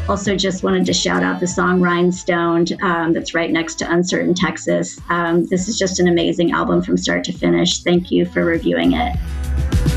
Also, just wanted to shout out the song Rhinestone that's right next to Uncertain Texas. This is just an amazing album from start to finish. Thank you for reviewing it.